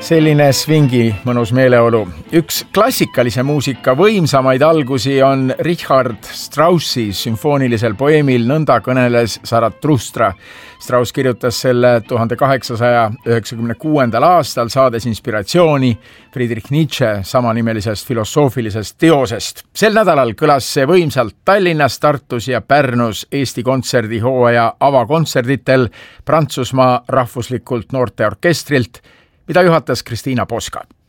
Selline svingi mõnus meeleolu. Üks klassikalise muusika võimsamaid algusi on Richard Straussi sümfoonilisel poeemil Nõnda kõneles Zarathustra. Strauss kirjutas selle 1896. aastal, saades inspiratsiooni Friedrich Nietzsche samanimelisest filosoofilisest teosest. Sel nädalal kõlas see võimsalt Tallinnas, Tartus ja Pärnus Eesti kontserdihooaja avakontserditel Prantsusmaa rahvuslikult noorteorkestrilt, mida juhatas Kristiina Poska.